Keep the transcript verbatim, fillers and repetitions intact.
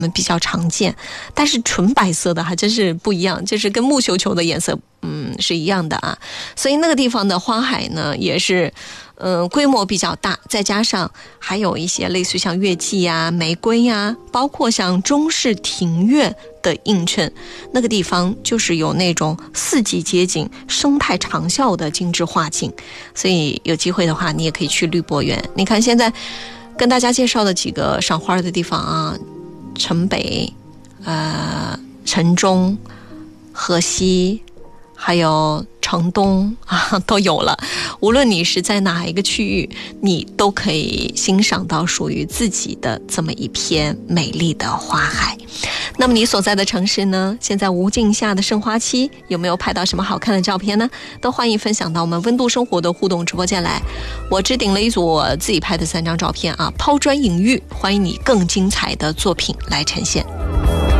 们比较常见，但是纯白色的还真是不一样，就是跟木球球的颜色嗯是一样的啊。所以那个地方的花海呢也是嗯、呃、规模比较大，再加上还有一些类似像月季啊、玫瑰啊，包括像中式庭院的映衬，那个地方就是有那种四季皆景、生态长效的精致画境。所以有机会的话你也可以去绿博园。你看现在跟大家介绍的几个赏花的地方啊，城北、呃、城中、河西，还有城东啊，都有了。无论你是在哪一个区域，你都可以欣赏到属于自己的这么一片美丽的花海。那么你所在的城市呢，现在无尽夏的盛花期，有没有拍到什么好看的照片呢？都欢迎分享到我们温度生活的互动直播间来。我置顶了一组我自己拍的三张照片啊，抛砖引玉，欢迎你更精彩的作品来呈现。